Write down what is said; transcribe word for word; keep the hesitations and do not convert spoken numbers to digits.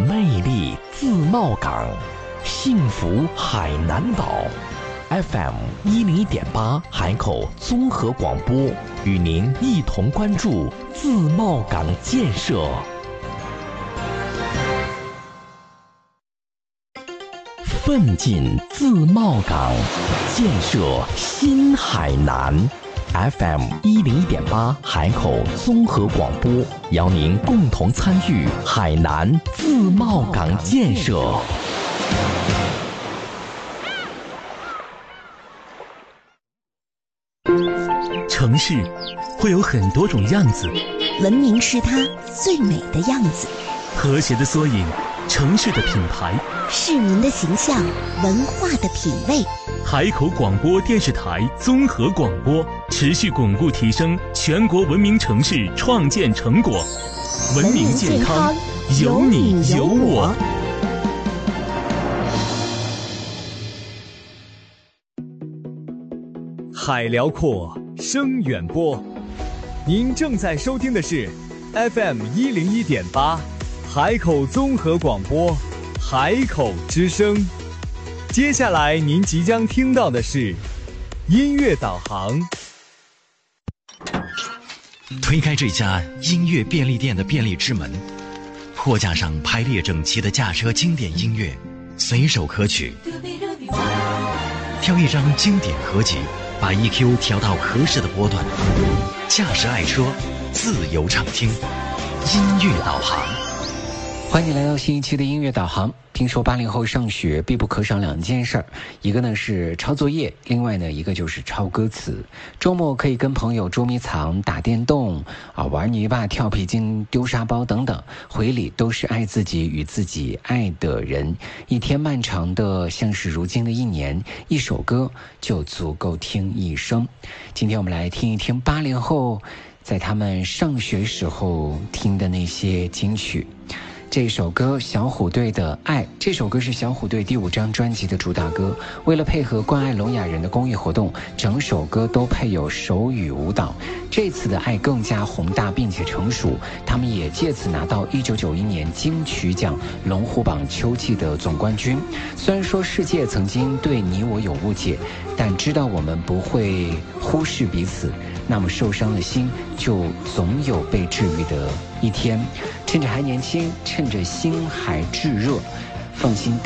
魅力自贸港，幸福海南岛。F M 一零一点八海口综合广播与您一同关注自贸港建设。奋进自贸港，建设新海南。F M 一零一点八海口综合广播邀您共同参与海南自贸港建设。 城市会有很多种样子， 文明是它最美的样子， 和谐的缩影，城市的品牌， 市民的形象，文化的品味。 海口广播电视台综合广播持续巩固提升全国文明城市创建成果，文明健康有你有我。 海辽阔，声远播。您正在收听的是 F M 一零一点八海口综合广播，海口之声。接下来您即将听到的是音乐导航。 推开这家音乐便利店的便利之门，货架上排列整齐的驾车经典音乐，随手可取。挑一张经典合集，把 E Q 调到合适的波段，驾驶爱车，自由畅听，音乐导航。 欢迎来到新一期的音乐导航。听说八零后上学必不可少两件事儿，一个呢是抄作业，另外呢一个就是抄歌词。周末可以跟朋友捉迷藏、打电动啊、玩泥巴、跳皮筋、丢沙包等等，回礼都是爱自己与自己爱的人。一天漫长的像是如今的一年，一首歌就足够听一生。今天我们来听一听八零后在他们上学时候听的那些金曲。这首歌小虎队的爱，这首歌是小虎队第五张专辑的主打歌。为了配合关爱聋哑人的公益活动，整首歌都配有手语舞蹈。这次的爱更加宏大并且成熟，他们也借此拿到一九九一年金曲奖龙虎榜秋季的总冠军。虽然说世界曾经对你我有误解，但知道我们不会忽视彼此，那么受伤的心就总有被治愈的一天。趁着还年轻，趁着心还炙热，放心